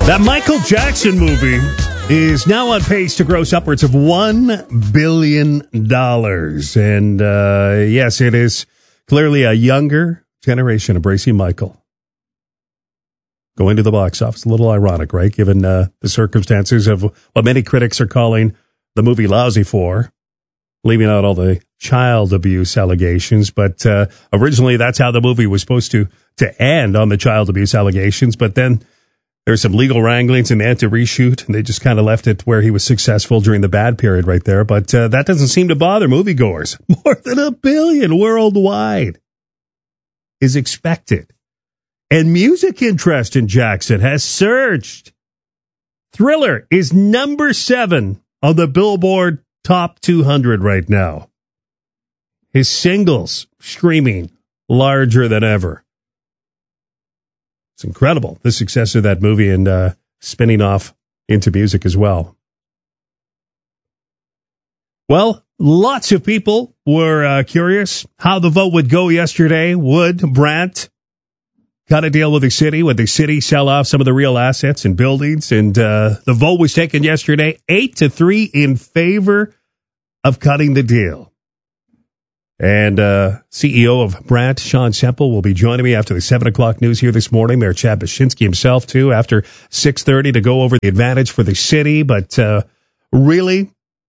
That Michael Jackson movie is now on pace to gross upwards of $1 billion. And yes, it is clearly a younger generation embracing Michael. Going to the box office. A little ironic, right? Given the circumstances of what many critics are calling the movie lousy for, leaving out all the child abuse allegations. But originally, that's how the movie was supposed to end, on the child abuse allegations. But then there's some legal wranglings and they had to reshoot, and they just kind of left it where he was successful during the bad period right there. But that doesn't seem to bother moviegoers. More than $1 billion worldwide is expected. And music interest in Jackson has surged. Thriller is number 7 on the Billboard Top 200 right now. His singles streaming larger than ever. It's incredible, the success of that movie, and spinning off into music as well. Well, lots of people were curious how the vote would go yesterday. Would Brant cut a deal with the city? Would the city sell off some of the real assets and buildings? And the vote was taken yesterday, 8-3 in favor of cutting the deal. And CEO of Brant, Sean Semple, will be joining me after the 7 o'clock news here this morning. Mayor Chad Baczynski himself, too, after 6:30 to go over the advantage for the city. But really,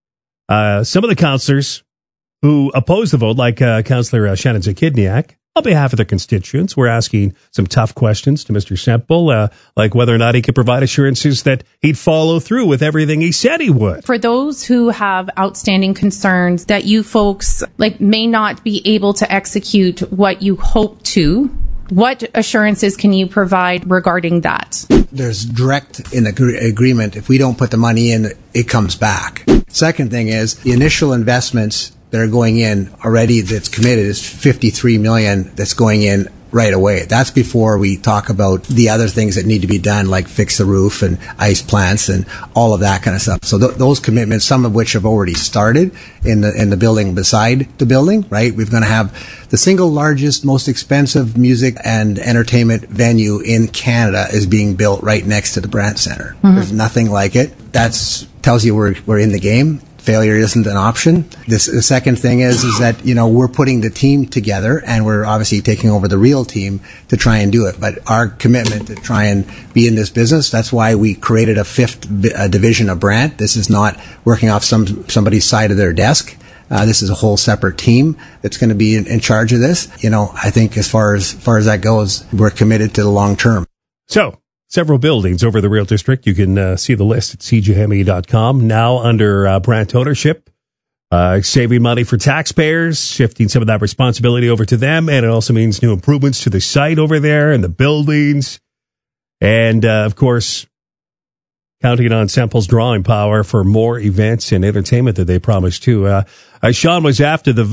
some of the councillors who opposed the vote, like Councillor Shannon Zakidniak, on behalf of their constituents, were asking some tough questions to Mr. Semple, like whether or not he could provide assurances that he'd follow through with everything he said he would. For those who have outstanding concerns that you folks may not be able to execute what you hope to, what assurances can you provide regarding that? There's direct in agreement. If we don't put the money in, it comes back. Second thing is the initial investments that are going in already that's committed is $53 million that's going in right away. That's before we talk about the other things that need to be done, like fix the roof and ice plants and all of that kind of stuff. So those commitments, some of which have already started in the building beside the building, right? We're going to have the single largest, most expensive music and entertainment venue in Canada is being built right next to the Brant Centre. Mm-hmm. There's nothing like it. That tells you we're in the game. Failure isn't an option. The second thing is that, we're putting the team together, and we're obviously taking over the real team to try and do it. But our commitment to try and be in this business, that's why we created a fifth division of Brant. This is not working off somebody's side of their desk. This is a whole separate team that's going to be in charge of this. I think as far as that goes, we're committed to the long term. So, several buildings over the Rail District. You can see the list at cjme.com. Now under Brant ownership, saving money for taxpayers, shifting some of that responsibility over to them. And it also means new improvements to the site over there and the buildings. And, of course, counting on Semple's drawing power for more events and entertainment that they promised too. Sean was asked if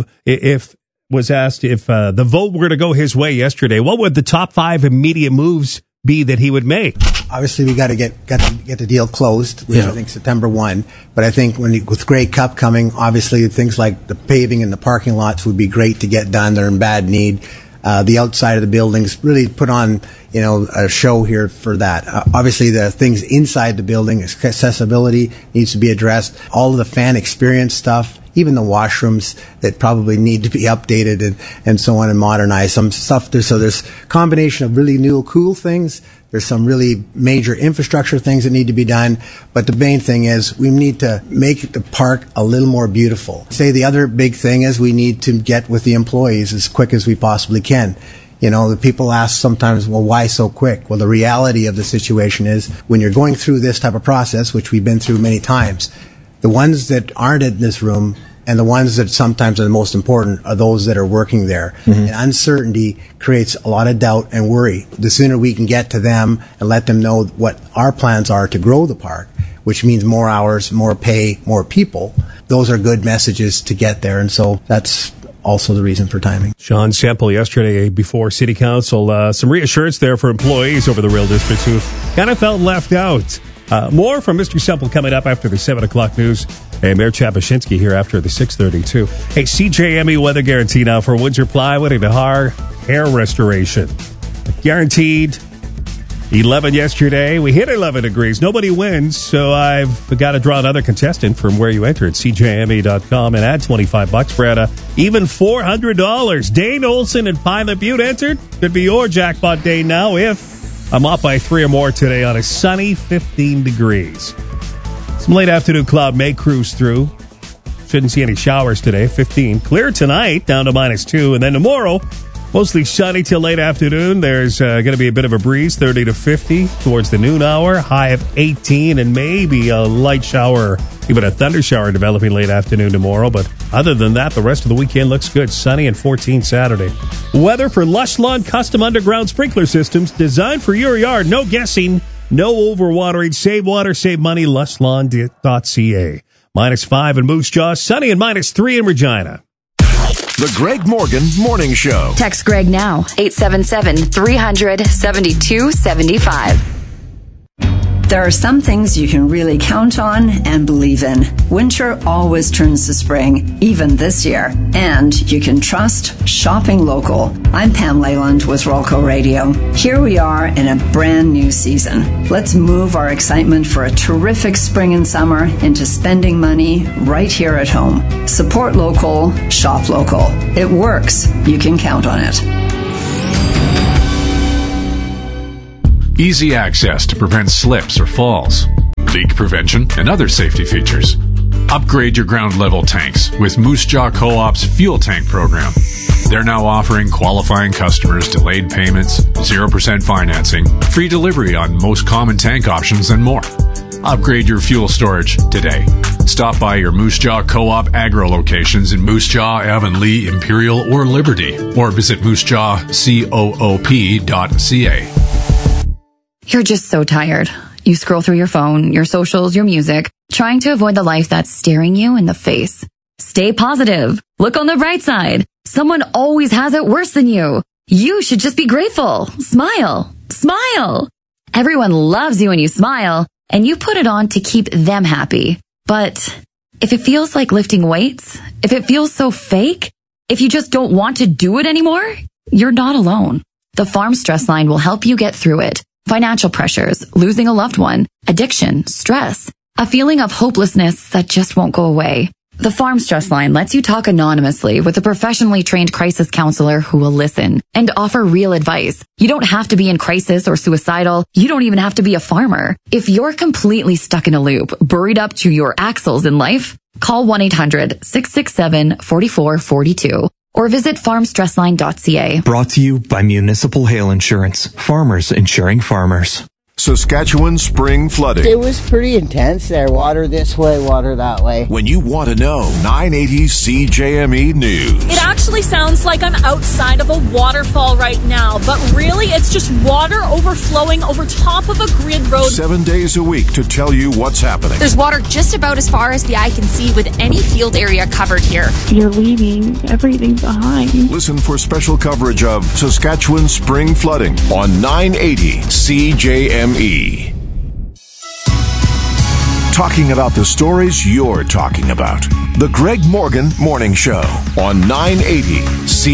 the vote were to go his way yesterday, what would the top 5 immediate moves be that he would make? Obviously, we got to get the deal closed, which I think September 1. But I think with Grey Cup coming, obviously things like the paving and the parking lots would be great to get done. They're in bad need. The outside of the buildings, really put on a show here for that. Obviously, the things inside the building, accessibility needs to be addressed. All of the fan experience stuff. Even the washrooms that probably need to be updated and so on and modernized. Some stuff so there's a combination of really new, cool things. There's some really major infrastructure things that need to be done. But the main thing is we need to make the park a little more beautiful. The other big thing is we need to get with the employees as quick as we possibly can. The people ask sometimes, well, why so quick? Well, the reality of the situation is when you're going through this type of process, which we've been through many times, the ones that aren't in this room and the ones that sometimes are the most important are those that are working there. Mm-hmm. And uncertainty creates a lot of doubt and worry. The sooner we can get to them and let them know what our plans are to grow the park, which means more hours, more pay, more people, those are good messages to get there. And so that's also the reason for timing. Sean Semple yesterday before City Council. Some reassurance there for employees over the Rail District who kind of felt left out. More from Mr. Semple coming up after the 7 o'clock news. And Mayor Chad Baczynski here after the 6:32. Hey, CJME weather guarantee now for Windsor Plywood and Har Hair Restoration. Guaranteed 11 yesterday. We hit 11 degrees. Nobody wins, so I've got to draw another contestant from where you enter at CJME.com and add $25 for an even $400. Dane Olson and Pilot Butte entered. Could be your jackpot day now if I'm up by 3 or more today on a sunny 15 degrees. Some late afternoon cloud may cruise through. Shouldn't see any showers today, 15. Clear tonight, down to -2. And then tomorrow, mostly sunny till late afternoon. There's going to be a bit of a breeze, 30 to 50 towards the noon hour. High of 18 and maybe a light shower, even a thunder shower developing late afternoon tomorrow. But other than that, the rest of the weekend looks good. Sunny and 14 Saturday. Weather for Lush Lawn custom underground sprinkler systems designed for your yard. No guessing, no overwatering. Save water, save money. LushLawn.ca. -5 in Moose Jaw. Sunny and -3 in Regina. The Greg Morgan Morning Show. Text Greg now, 877-300-7275. There are some things you can really count on and believe in. Winter always turns to spring, even this year. And you can trust shopping local. I'm Pam Leyland with Rolco Radio. Here we are in a brand new season. Let's move our excitement for a terrific spring and summer into spending money right here at home. Support local, shop local. It works. You can count on it. Easy access to prevent slips or falls, leak prevention, and other safety features. Upgrade your ground level tanks with Moose Jaw Co-op's Fuel Tank Program. They're now offering qualifying customers delayed payments, 0% financing, free delivery on most common tank options, and more. Upgrade your fuel storage today. Stop by your Moose Jaw Co-op agro locations in Moose Jaw, Avonlea, Imperial, or Liberty, or visit moosejawcoop.ca. You're just so tired. You scroll through your phone, your socials, your music, trying to avoid the life that's staring you in the face. Stay positive. Look on the bright side. Someone always has it worse than you. You should just be grateful. Smile. Smile. Everyone loves you when you smile, and you put it on to keep them happy. But if it feels like lifting weights, if it feels so fake, if you just don't want to do it anymore, you're not alone. The Farm Stress Line will help you get through it. Financial pressures, losing a loved one, addiction, stress, a feeling of hopelessness that just won't go away. The Farm Stress Line lets you talk anonymously with a professionally trained crisis counselor who will listen and offer real advice. You don't have to be in crisis or suicidal. You don't even have to be a farmer. If you're completely stuck in a loop, buried up to your axles in life, call 1-800-667-4442. or visit farmstressline.ca. Brought to you by Municipal Hail Insurance. Farmers insuring farmers. Saskatchewan spring flooding. It was pretty intense there. Water this way, water that way. When you want to know, 980 CJME News. It actually sounds like I'm outside of a waterfall right now, but really it's just water overflowing over top of a grid road. 7 days a week to tell you what's happening. There's water just about as far as the eye can see with any field area covered here. You're leaving everything behind. Listen for special coverage of Saskatchewan spring flooding on 980 CJME. Talking about the stories you're talking about. The Greg Morgan Morning Show on 980 C.